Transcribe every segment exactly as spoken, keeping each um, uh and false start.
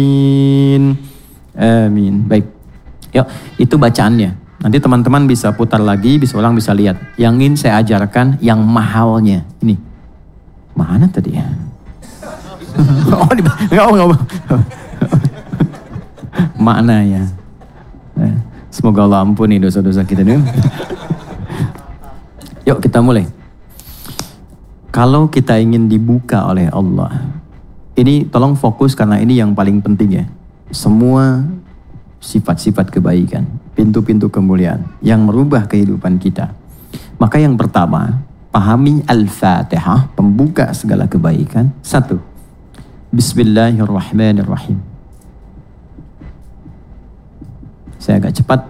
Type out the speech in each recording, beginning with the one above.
Amin. Baik. Yuk, itu bacaannya. Nanti teman-teman bisa putar lagi, bisa ulang, bisa lihat. Yang ingin saya ajarkan yang mahalnya. Ini. Mana tadi ya? Oh, di, enggak, enggak, enggak. Maknanya. Semoga Allah ampuni dosa-dosa kita dulu. Yuk kita mulai. Kalau kita ingin dibuka oleh Allah, ini tolong fokus karena ini yang paling penting ya. Semua sifat-sifat kebaikan, pintu-pintu kemuliaan yang merubah kehidupan kita. Maka yang pertama, pahami Al-Fatihah, pembuka segala kebaikan. Satu, Bismillahirrahmanirrahim. Saya agak cepat.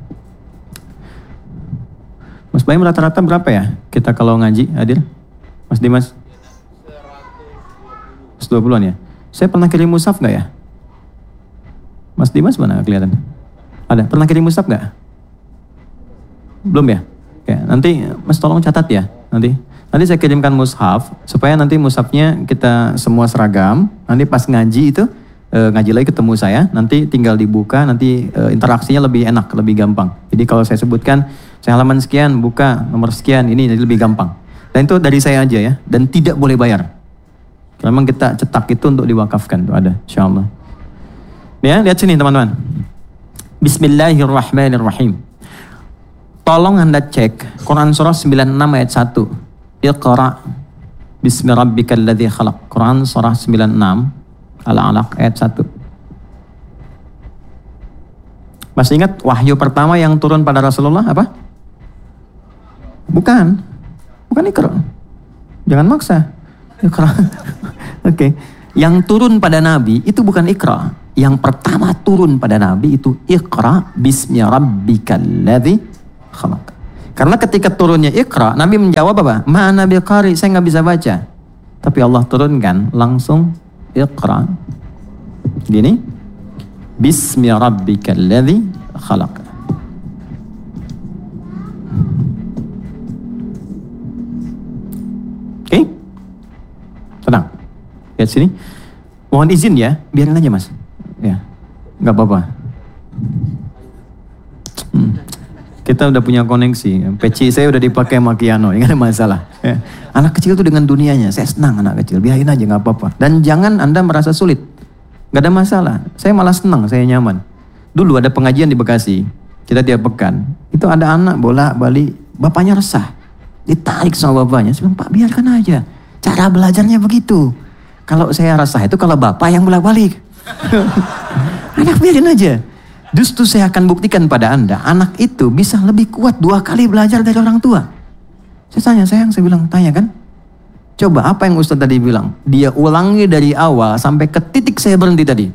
Mas Baim rata-rata berapa ya kita kalau ngaji hadir? Mas Dimas? seratus dua puluhan ya? Saya pernah kirim mushaf gak ya? Mas Dimas mana kelihatan? Ada? Pernah kirim mushaf gak? Belum ya? Ya, nanti Mas tolong catat ya. Nanti nanti saya kirimkan mushaf supaya nanti mushafnya kita semua seragam. Nanti pas ngaji itu e, ngaji lagi ketemu saya, nanti tinggal dibuka, nanti e, interaksinya lebih enak, lebih gampang. Jadi kalau saya sebutkan saya halaman sekian, buka nomor sekian, ini jadi lebih gampang. Dan itu dari saya aja ya, dan tidak boleh bayar. Memang kita cetak itu untuk diwakafkan, itu ada, insyaallah. Ya, lihat sini teman-teman. Bismillahirrahmanirrahim. Tolong Anda cek Quran surah sembilan puluh enam ayat satu. Iqra bismi rabbikal ladzi khalaq. Quran surah sembilan puluh enam Al-Alaq ayat satu. Masih ingat wahyu pertama yang turun pada Rasulullah apa? Bukan. Bukan Iqra. Jangan maksa. Iqra. Oke. Okay. Yang turun pada Nabi itu bukan Iqra. Yang pertama turun pada Nabi itu Iqra bismi rabbikal ladzi khalaq. Karena ketika turunnya Iqra, Nabi menjawab apa? Ma ana biqari, saya nggak bisa baca. Tapi Allah turunkan langsung Iqra. Gini. Bismi rabbikal ladzi khalaq. Oke? Okay? Tenang. Lihat sini. Mohon izin ya, biarin aja Mas. Ya. Nggak apa-apa. Hmm. Kita udah punya koneksi. Peci saya udah dipakai Makiano, nggak ada masalah. Ya. Anak kecil tuh dengan dunianya, saya senang anak kecil. Biarin aja nggak apa-apa. Dan jangan Anda merasa sulit. Nggak ada masalah. Saya malah senang, saya nyaman. Dulu ada pengajian di Bekasi, kita tiap pekan. Itu ada anak bolak-balik, bapaknya resah. Ditarik sama bapaknya. Saya bilang, Pak biarkan aja. Cara belajarnya begitu. Kalau saya resah itu kalau bapak yang bolak-balik. Anak biarin aja. Justru saya akan buktikan pada Anda, anak itu bisa lebih kuat dua kali belajar dari orang tua. Saya tanya, sayang, saya bilang, tanya kan? Coba apa yang Ustaz tadi bilang? Dia ulangi dari awal sampai ke titik saya berhenti tadi.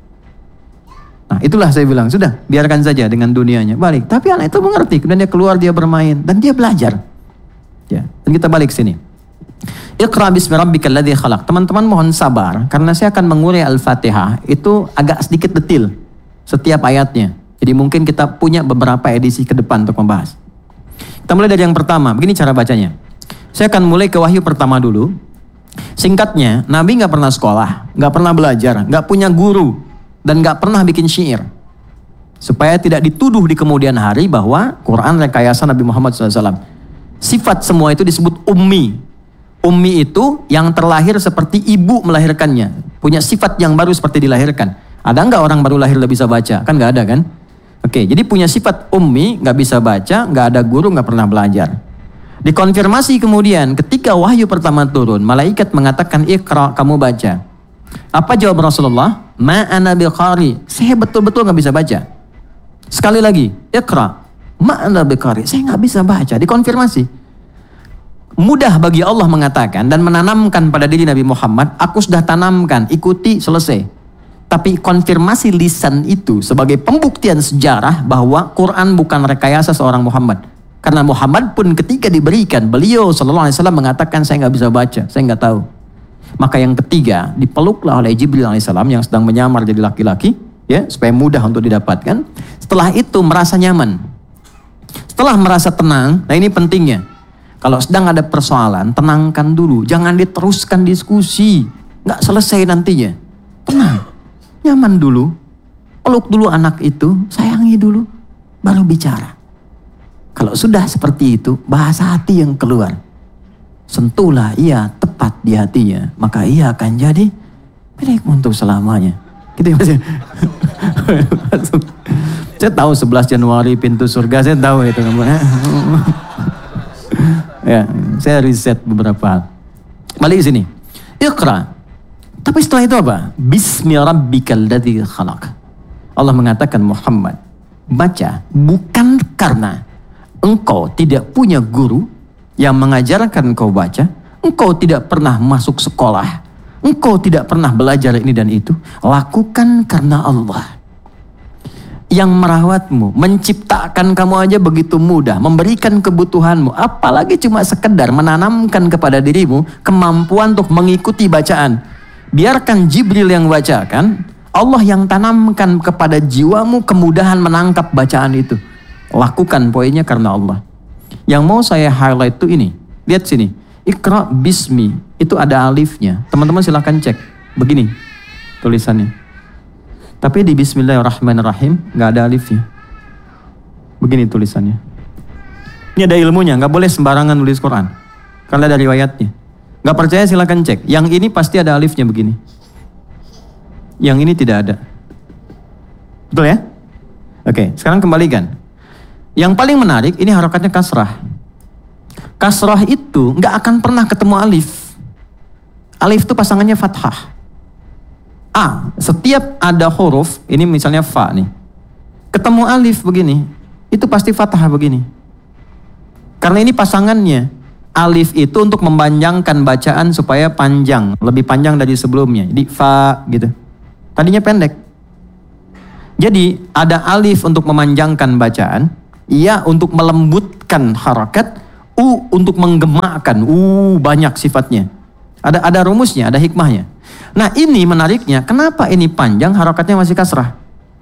Nah itulah saya bilang, sudah biarkan saja dengan dunianya. Balik, tapi anak itu mengerti, kemudian dia keluar, dia bermain, dan dia belajar. Ya, dan kita balik sini. Iqra bismi rabbikal ladzi khalaq. Teman-teman mohon sabar, karena saya akan mengurai Al-Fatihah, itu agak sedikit detil. Setiap ayatnya. Jadi mungkin kita punya beberapa edisi ke depan untuk membahas. Kita mulai dari yang pertama. Begini cara bacanya. Saya akan mulai ke wahyu pertama dulu. Singkatnya, Nabi gak pernah sekolah, gak pernah belajar, gak punya guru, dan gak pernah bikin syair. Supaya tidak dituduh di kemudian hari bahwa Quran rekayasa Nabi Muhammad shallallahu alaihi wasallam. Sifat semua itu disebut ummi. Ummi itu yang terlahir seperti ibu melahirkannya. Punya sifat yang baru seperti dilahirkan. Ada nggak orang baru lahir udah bisa baca? Kan nggak ada kan? Oke, jadi punya sifat ummi, nggak bisa baca, nggak ada guru, nggak pernah belajar. Dikonfirmasi kemudian ketika wahyu pertama turun, malaikat mengatakan Iqra, kamu baca. Apa jawab Rasulullah? Ma ana biqari, saya betul-betul nggak bisa baca. Sekali lagi, Iqra, ma ana biqari, saya nggak bisa baca. Dikonfirmasi. Mudah bagi Allah mengatakan dan menanamkan pada diri Nabi Muhammad, aku sudah tanamkan, ikuti, selesai. Tapi konfirmasi lisan itu sebagai pembuktian sejarah bahwa Quran bukan rekayasa seorang Muhammad. Karena Muhammad pun ketika diberikan, beliau sallallahu alaihi wasallam mengatakan saya nggak bisa baca, saya nggak tahu. Maka yang ketiga dipeluklah oleh Jibril alaihissalam yang sedang menyamar jadi laki-laki, ya supaya mudah untuk didapatkan. Setelah itu merasa nyaman. Setelah merasa tenang, nah ini pentingnya. Kalau sedang ada persoalan, tenangkan dulu, jangan diteruskan diskusi, nggak selesai nantinya. Tenang. Nyaman dulu, peluk dulu anak itu, sayangi dulu, baru bicara. Kalau sudah seperti itu, bahasa hati yang keluar. Sentuhlah ia tepat di hatinya, maka ia akan jadi milikmu untuk selamanya. Gitu ya Mas. Saya tahu sebelas Januari pintu surga, saya tahu itu. Ya, saya riset beberapa hal. Balik ke sini. Iqra. Tapi setelah itu apa? Bismi rabbikal ladzi khalaq. Allah mengatakan, Muhammad, baca bukan karena engkau tidak punya guru yang mengajarkan engkau baca, engkau tidak pernah masuk sekolah, engkau tidak pernah belajar ini dan itu. Lakukan karena Allah yang merawatmu, menciptakan kamu aja begitu mudah, memberikan kebutuhanmu, apalagi cuma sekedar menanamkan kepada dirimu kemampuan untuk mengikuti bacaan. Biarkan Jibril yang bacakan, Allah yang tanamkan kepada jiwamu kemudahan menangkap bacaan itu. Lakukan poinnya karena Allah. Yang mau saya highlight itu ini, lihat sini, Iqra bismi, itu ada alifnya. Teman-teman silahkan cek, begini tulisannya. Tapi di Bismillahirrahmanirrahim nggak ada alifnya. Begini tulisannya. Ini ada ilmunya, nggak boleh sembarangan nulis Quran. Karena ada riwayatnya. Nggak percaya silakan cek. Yang ini pasti ada alifnya begini. Yang ini tidak ada. Betul ya? Oke, sekarang kembalikan. Yang paling menarik ini harokatnya kasrah. Kasrah itu nggak akan pernah ketemu alif. Alif itu pasangannya fathah. A, setiap ada huruf, ini misalnya fa nih, ketemu alif begini, itu pasti fathah begini. Karena ini pasangannya, alif itu untuk memanjangkan bacaan supaya panjang, lebih panjang dari sebelumnya. Jadi fa gitu, tadinya pendek. Jadi ada alif untuk memanjangkan bacaan, ya untuk melembutkan harakat, u untuk menggemakkan, u banyak sifatnya. Ada ada rumusnya, ada hikmahnya. Nah ini menariknya, kenapa ini panjang harokatnya masih kasrah?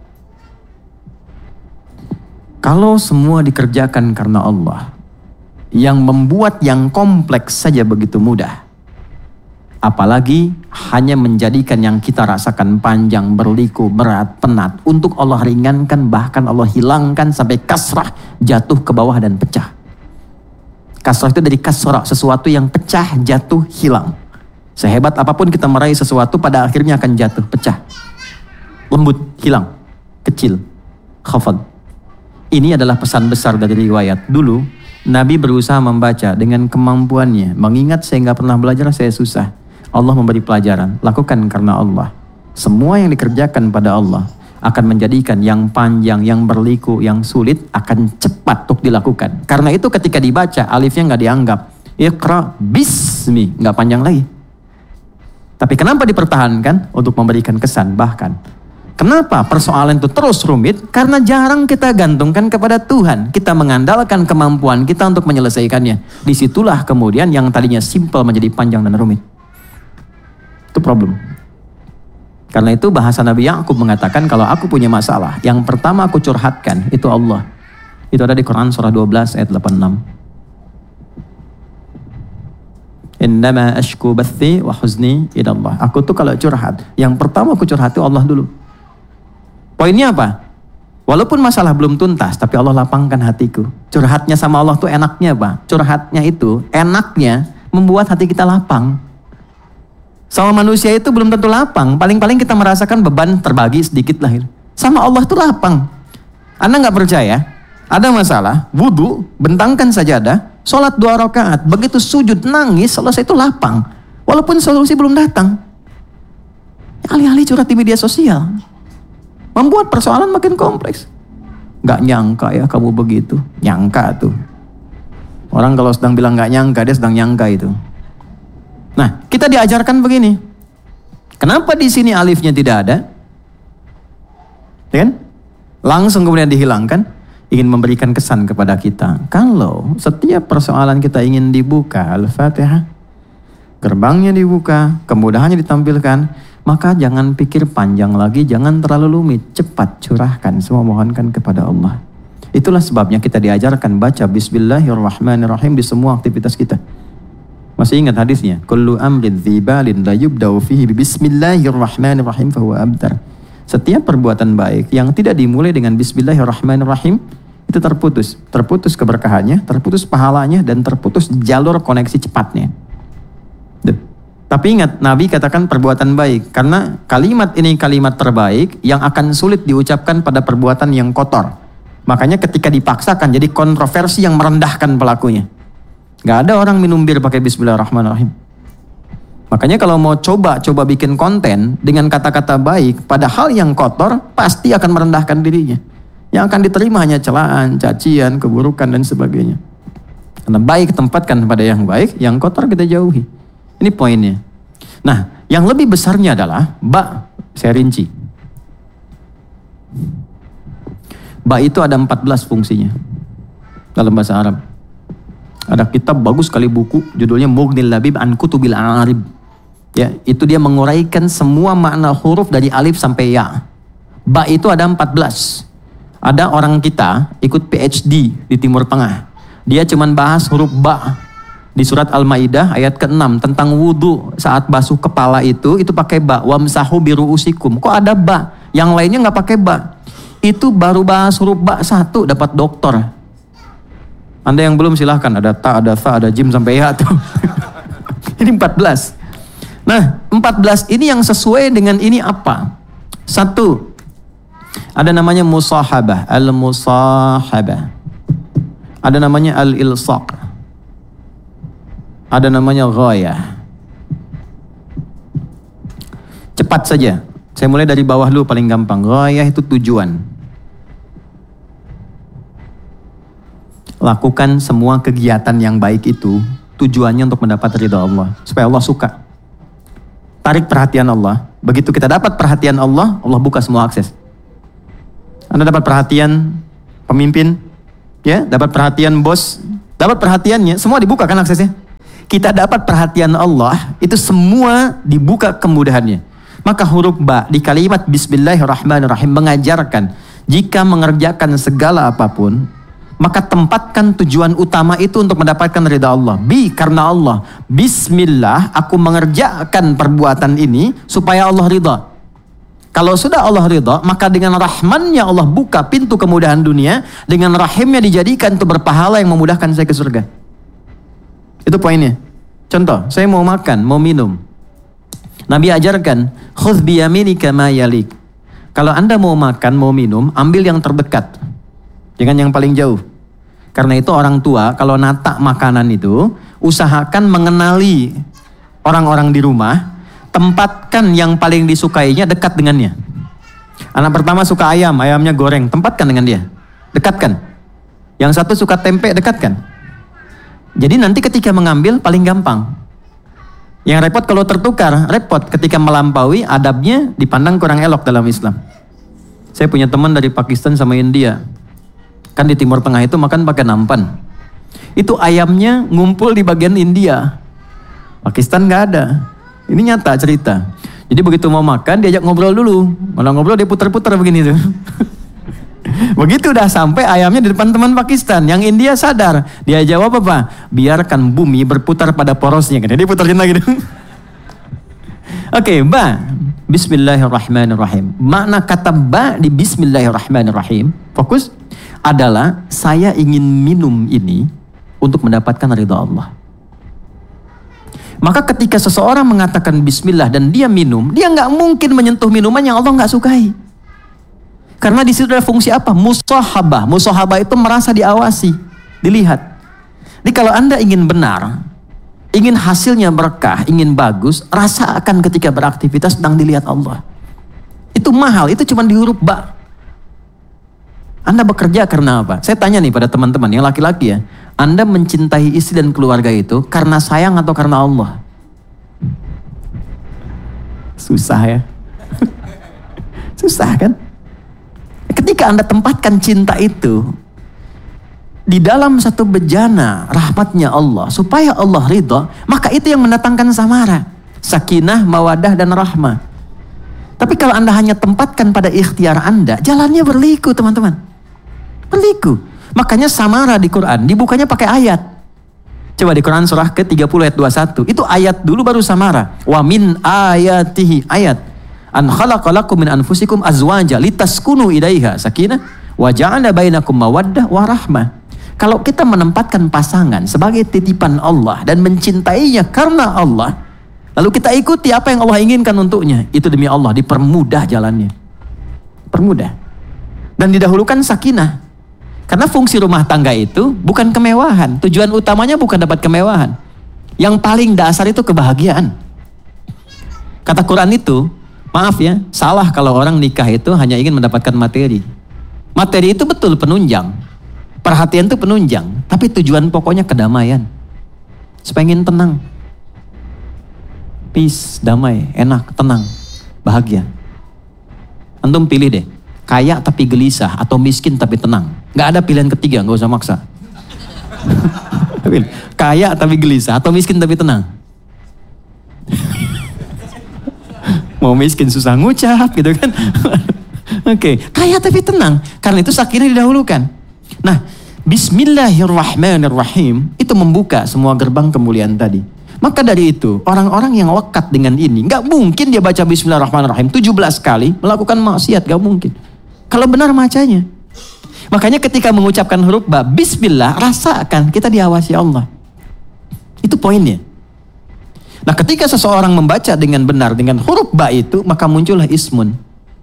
Kalau semua dikerjakan karena Allah, yang membuat yang kompleks saja begitu mudah, apalagi hanya menjadikan yang kita rasakan panjang, berliku, berat, penat, untuk Allah ringankan, bahkan Allah hilangkan sampai kasrah, jatuh ke bawah dan pecah. Kasrah itu dari kasrah, sesuatu yang pecah, jatuh, hilang. Sehebat apapun kita meraih sesuatu, pada akhirnya akan jatuh, pecah, lembut, hilang, kecil, khafad. Ini adalah pesan besar dari riwayat. Dulu Nabi berusaha membaca dengan kemampuannya. Mengingat saya nggak pernah belajar, saya susah. Allah memberi pelajaran, lakukan karena Allah. Semua yang dikerjakan pada Allah akan menjadikan yang panjang, yang berliku, yang sulit akan cepat untuk dilakukan. Karena itu ketika dibaca, alifnya nggak dianggap. Iqra bismi, nggak panjang lagi. Tapi kenapa dipertahankan? Untuk memberikan kesan. Bahkan kenapa persoalan itu terus rumit? Karena jarang kita gantungkan kepada Tuhan. Kita mengandalkan kemampuan kita untuk menyelesaikannya. Disitulah kemudian yang tadinya simpel menjadi panjang dan rumit. Itu problem. Karena itu bahasa Nabi Ya'qub mengatakan, kalau aku punya masalah, yang pertama aku curhatkan itu Allah. Itu ada di Quran surah dua belas ayat delapan puluh enam. Innama ashku bathi wa huzni ila Allah. Aku tuh kalau curhat, yang pertama aku curhat itu Allah dulu. Poinnya apa? Walaupun masalah belum tuntas, tapi Allah lapangkan hatiku. Curhatnya sama Allah tuh enaknya apa? Curhatnya itu enaknya membuat hati kita lapang. Sama manusia itu belum tentu lapang. Paling-paling kita merasakan beban terbagi sedikit lah. Sama Allah tuh lapang. Anda nggak percaya? Ada masalah, wudhu, bentangkan sajadah, sholat dua rakaat, begitu sujud nangis, selesai itu lapang. Walaupun solusi belum datang. Alih-alih curhat di media sosial, membuat persoalan makin kompleks. Gak nyangka ya kamu begitu. Nyangka tuh. Orang kalau sedang bilang gak nyangka, dia sedang nyangka itu. Nah, kita diajarkan begini. Kenapa di sini alifnya tidak ada? Ya kan? Langsung kemudian dihilangkan. Ingin memberikan kesan kepada kita. Kalau setiap persoalan kita ingin dibuka, Al-Fatihah, gerbangnya dibuka, kemudahannya ditampilkan, maka jangan pikir panjang lagi, jangan terlalu rumit, cepat curahkan, semua mohonkan kepada Allah. Itulah sebabnya kita diajarkan baca Bismillahirrahmanirrahim di semua aktivitas kita. Masih ingat hadisnya? Kullu amrin dzibalin la yubda'u fihi bismillahirrahmanirrahim fahuwa abtar. Setiap perbuatan baik yang tidak dimulai dengan bismillahirrahmanirrahim itu terputus. Terputus keberkahannya, terputus pahalanya, dan terputus jalur koneksi cepatnya. Duh. Tapi ingat, Nabi katakan perbuatan baik. Karena kalimat ini kalimat terbaik yang akan sulit diucapkan pada perbuatan yang kotor. Makanya ketika dipaksakan jadi kontroversi yang merendahkan pelakunya. Gak ada orang minum bir pakai bismillahirrahmanirrahim. Makanya kalau mau coba-coba bikin konten dengan kata-kata baik pada hal yang kotor, pasti akan merendahkan dirinya. Yang akan diterima hanya celaan, cacian, keburukan, dan sebagainya. Karena baik tempatkan pada yang baik, yang kotor kita jauhi. Ini poinnya. Nah, yang lebih besarnya adalah ba, saya rinci. Ba itu ada empat belas fungsinya dalam bahasa Arab. Ada kitab bagus sekali buku, judulnya Mughnil Labib an Kutubil A'arib. Ya, itu dia menguraikan semua makna huruf dari alif sampai ya. Ba itu ada empat belas. Ada orang kita ikut P H D di Timur Tengah. Dia cuman bahas huruf ba. Di surat Al-Maidah ayat keenam tentang wudhu saat basuh kepala itu, itu pakai ba. Wamsahu biru'usikum. Kok ada ba? Yang lainnya nggak pakai ba. Itu baru bahas huruf ba satu dapat doktor. Anda yang belum silahkan, ada ta, ada fa, ada jim sampai ya tuh. Ini empat belas. Nah, empat belas ini yang sesuai dengan ini apa? Satu, ada namanya musahabah, al-musahabah. Ada namanya al-ilsaq. Ada namanya ghayah. Cepat saja. Saya mulai dari bawah dulu paling gampang. Ghayah itu tujuan. Lakukan semua kegiatan yang baik itu tujuannya untuk mendapat ridha Allah, supaya Allah suka. Tarik perhatian Allah. Begitu kita dapat perhatian Allah, Allah buka semua akses. Anda dapat perhatian pemimpin, ya, dapat perhatian bos, dapat perhatiannya, semua dibuka kan aksesnya. Kita dapat perhatian Allah, itu semua dibuka kemudahannya. Maka huruf ba di kalimat bismillahirrahmanirrahim mengajarkan jika mengerjakan segala apapun, maka tempatkan tujuan utama itu untuk mendapatkan ridha Allah. Bi, karena Allah. Bismillah, aku mengerjakan perbuatan ini supaya Allah ridha. Kalau sudah Allah ridha, maka dengan rahmannya Allah buka pintu kemudahan dunia. Dengan rahimnya dijadikan itu berpahala yang memudahkan saya ke surga. Itu poinnya. Contoh, saya mau makan, mau minum. Nabi ajarkan, khudh biyaminika ma yalik. Kalau Anda mau makan, mau minum, ambil yang terdekat. Jangan yang paling jauh. Karena itu orang tua kalau nata makanan itu, usahakan mengenali orang-orang di rumah, tempatkan yang paling disukainya dekat dengannya. Anak pertama suka ayam, ayamnya goreng, tempatkan dengan dia. Dekatkan. Yang satu suka tempe, dekatkan. Jadi nanti ketika mengambil paling gampang. Yang repot kalau tertukar, repot ketika melampaui adabnya dipandang kurang elok dalam Islam. Saya punya teman dari Pakistan sama India. Kan di Timur Tengah itu makan pakai nampan. Itu ayamnya ngumpul di bagian India. Pakistan nggak ada. Ini nyata cerita. Jadi begitu mau makan diajak ngobrol dulu. Malah ngobrol dia putar-putar begini tuh. Begitu udah sampai ayamnya di depan teman Pakistan. Yang India sadar. Dia jawab apa? Biarkan bumi berputar pada porosnya. Dia putarin lagi. Oke, okay, ba. Bismillahirrahmanirrahim. Makna kata ba di Bismillahirrahmanirrahim, fokus, adalah saya ingin minum ini untuk mendapatkan ridha Allah. Maka ketika seseorang mengatakan bismillah dan dia minum, dia nggak mungkin menyentuh minuman yang Allah nggak sukai. Karena di situ ada fungsi apa? Musahabah. Musahabah itu merasa diawasi, dilihat. Jadi kalau Anda ingin benar, ingin hasilnya berkah, ingin bagus, rasakan ketika beraktivitas sedang dilihat Allah. Itu mahal, itu cuma di huruf ba. Anda bekerja karena apa? Saya tanya nih pada teman-teman yang laki-laki ya. Anda mencintai istri dan keluarga itu karena sayang atau karena Allah? Susah ya. Susah kan? Ketika Anda tempatkan cinta itu di dalam satu bejana rahmatnya Allah, supaya Allah ridha, maka itu yang mendatangkan samara, sakinah, mawadah, dan rahmah. Tapi kalau Anda hanya tempatkan pada ikhtiar Anda, jalannya berliku teman-teman. Berliku. Makanya samara di Quran dibukanya pakai ayat. Coba di Quran surah ke tiga puluh ayat dua puluh satu. Itu ayat dulu baru samara. Wa min ayatihi, ayat. An khalaqalakum min anfusikum azwaja litaskunu ilaiha sakinah wa ja'ala bainakum mawaddah wa rahmah. Kalau kita menempatkan pasangan sebagai titipan Allah dan mencintainya karena Allah, lalu kita ikuti apa yang Allah inginkan untuknya, itu demi Allah dipermudah jalannya. Permudah. Dan didahulukan sakinah. Karena fungsi rumah tangga itu bukan kemewahan. Tujuan utamanya bukan dapat kemewahan. Yang paling dasar itu kebahagiaan. Kata Quran itu, maaf ya, salah kalau orang nikah itu hanya ingin mendapatkan materi. Materi itu betul penunjang. Perhatian itu penunjang. Tapi tujuan pokoknya kedamaian. Supaya ingin tenang. Peace, damai, enak, tenang, bahagia. Antum pilih deh. Kaya tapi gelisah atau miskin tapi tenang. Gak ada pilihan ketiga, gak usah maksa. Kaya tapi gelisah atau miskin tapi tenang. Mau miskin susah ngucap gitu kan. Oke, okay. Kaya tapi tenang. Karena itu sakinah didahulukan. Nah, Bismillahirrahmanirrahim itu membuka semua gerbang kemuliaan tadi. Maka dari itu, orang-orang yang lekat dengan ini, gak mungkin dia baca Bismillahirrahmanirrahim tujuh belas kali melakukan maksiat, gak mungkin. Kalau benar macanya. Makanya ketika mengucapkan huruf ba, Bismillah, rasakan kita diawasi Allah. Itu poinnya. Nah, ketika seseorang membaca dengan benar dengan huruf ba itu, maka muncullah ismun.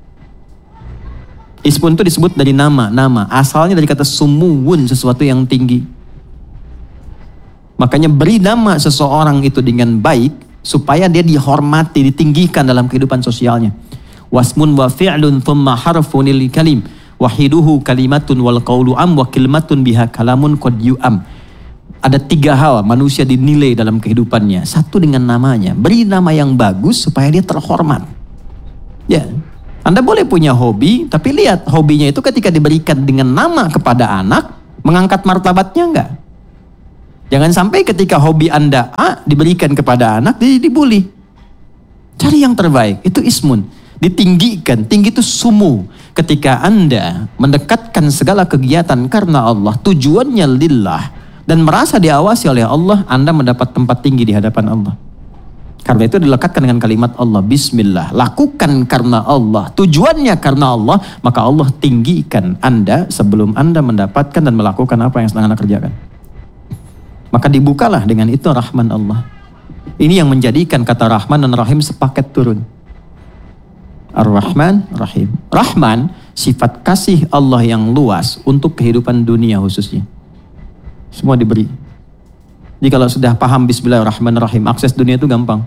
Ismun itu disebut dari nama, nama. Asalnya dari kata sumuwun, sesuatu yang tinggi. Makanya beri nama seseorang itu dengan baik, supaya dia dihormati, ditinggikan dalam kehidupan sosialnya. Wasmun wa fi'lun thumma harfun lil kalim wahiduhu kalimatun wal qawlu am wa kalimatun biha kalamun qad yu'am. Ada tiga hal manusia dinilai dalam kehidupannya. Satu dengan namanya. Beri nama yang bagus supaya dia terhormat. Ya, Anda boleh punya hobi, tapi lihat hobinya itu ketika diberikan dengan nama kepada anak, mengangkat martabatnya enggak? Jangan sampai ketika hobi Anda A diberikan kepada anak, jadi dibully. Cari yang terbaik, itu ismun. Ditinggikan, tinggi itu sumu. Ketika Anda mendekatkan segala kegiatan karena Allah, tujuannya lillah, dan merasa diawasi oleh Allah, Anda mendapat tempat tinggi di hadapan Allah. Karena itu dilekatkan dengan kalimat Allah, Bismillah. Lakukan karena Allah, tujuannya karena Allah, maka Allah tinggikan Anda sebelum Anda mendapatkan dan melakukan apa yang sedang Anda kerjakan. Maka dibukalah dengan itu rahman Allah. Ini yang menjadikan kata Rahman dan Rahim sepaket turun. Ar-Rahman, Rahim. Rahman, sifat kasih Allah yang luas untuk kehidupan dunia khususnya. Semua diberi. Jadi kalau sudah paham Bismillahirrahmanirrahim, akses dunia itu gampang.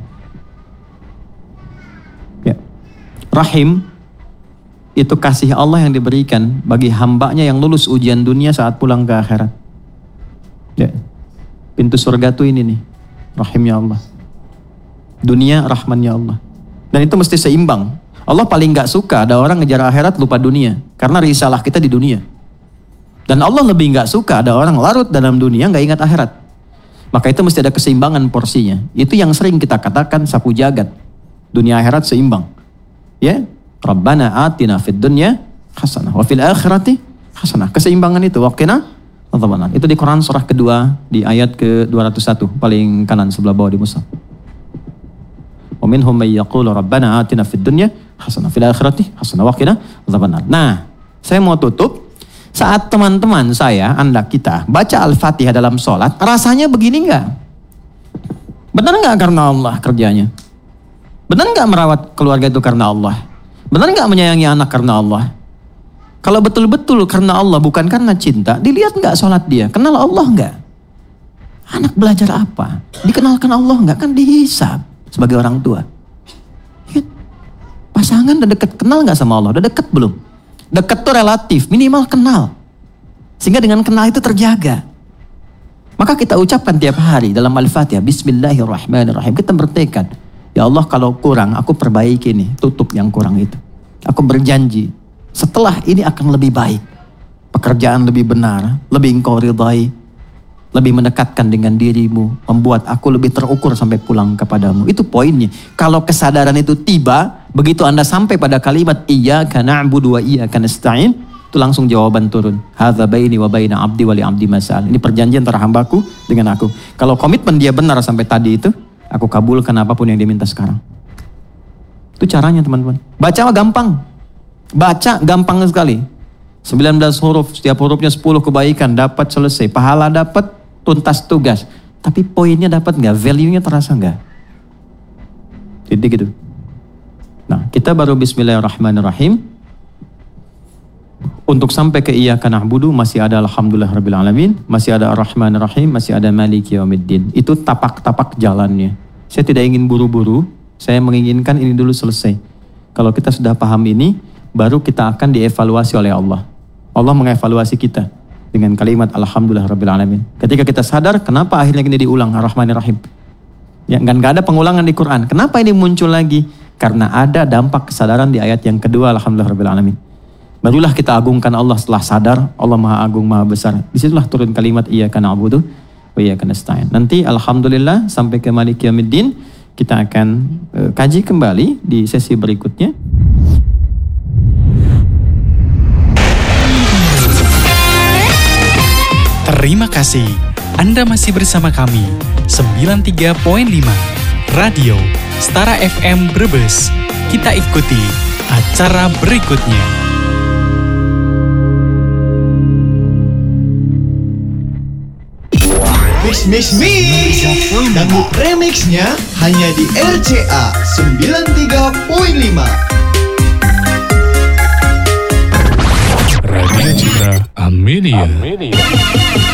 Ya. Rahim, itu kasih Allah yang diberikan bagi hambanya yang lulus ujian dunia saat pulang ke akhirat. Ya. Pintu surga itu ini nih, rahimnya Allah. Dunia, rahmannya Allah. Dan itu mesti seimbang. Allah paling gak suka ada orang ngejar akhirat lupa dunia. Karena risalah kita di dunia. Dan Allah lebih gak suka ada orang larut dalam dunia gak ingat akhirat. Maka itu mesti ada keseimbangan porsinya. Itu yang sering kita katakan sapu jagat. Dunia akhirat seimbang. Ya, Rabbana atina fid dunya hasanah wa fil akhirati hasanah. Keseimbangan itu waqina adzabannar. Itu di Quran surah kedua di ayat ke dua ratus satu paling kanan sebelah bawah di mushaf. Wa minhum may yaqulu rabbana atina fid dunya hasanah fil akhirati hasanah wa qina adzabannar. Nah, saya mau tutup. Saat teman-teman saya, Anda, kita baca Al-Fatihah dalam sholat, rasanya begini enggak? Benar enggak karena Allah kerjanya? Benar enggak merawat keluarga itu karena Allah? Benar enggak menyayangi anak karena Allah? Kalau betul-betul karena Allah bukan karena cinta, dilihat enggak sholat dia? Kenal Allah enggak? Anak belajar apa? Dikenalkan Allah enggak? Kan dihisab sebagai orang tua. Pasangan udah deket, kenal enggak sama Allah? Udah deket belum? Deket tuh relatif, minimal kenal. Sehingga dengan kenal itu terjaga. Maka kita ucapkan tiap hari dalam Al-Fatihah, Bismillahirrahmanirrahim. Kita bertekad, ya Allah kalau kurang, aku perbaiki nih, tutup yang kurang itu. Aku berjanji, setelah ini akan lebih baik. Pekerjaan lebih benar, lebih engkau ridhai, lebih mendekatkan dengan dirimu, membuat aku lebih terukur sampai pulang kepadamu. Itu poinnya. Kalau kesadaran itu tiba, begitu Anda sampai pada kalimat iyyaka na'budu wa iyyaka nasta'in, itu langsung jawaban turun. Hadza baini wa baina 'abdi wa li 'abdi mas'al. Ini perjanjian antara hambaku dengan aku. Kalau komitmen dia benar sampai tadi itu, aku kabulkan apapun yang dia minta sekarang. Itu caranya teman-teman. Baca mah gampang. Baca gampang sekali. sembilan belas huruf, setiap hurufnya sepuluh kebaikan, dapat selesai. Pahala dapat, tuntas tugas. Tapi poinnya dapat nggak? Value-nya terasa nggak? Jadi gitu. Nah, kita baru bismillahirrahmanirrahim. Untuk sampai ke iyyaka na'budu masih ada alhamdulillah rabbil alamin, masih ada ar-rahmanir rahim, masih ada maliki yaumiddin. Itu tapak-tapak jalannya. Saya tidak ingin buru-buru, saya menginginkan ini dulu selesai. Kalau kita sudah paham ini, baru kita akan dievaluasi oleh Allah. Allah mengevaluasi kita dengan kalimat alhamdulillah rabbil alamin. Ketika kita sadar, kenapa akhirnya ini diulang ar-rahmanir rahim? Ya, kan nggak ada pengulangan di Quran. Kenapa ini muncul lagi? Karena ada dampak kesadaran di ayat yang kedua alhamdulillah rabbil alamin. Barulah kita agungkan Allah setelah sadar Allah Maha Agung Maha Besar. Disitulah turun kalimat iyyaka na'budu wa iyyaka nasta'in. Nanti alhamdulillah sampai ke maliki yaumiddin kita akan uh, kaji kembali di sesi berikutnya. Terima kasih. Anda masih bersama kami sembilan puluh tiga koma lima Radio Stara F M Brebes. Kita ikuti acara berikutnya. Mix Mix Mix Dangdut remixnya hanya di R C A sembilan puluh tiga koma lima Radio Citra Amelia.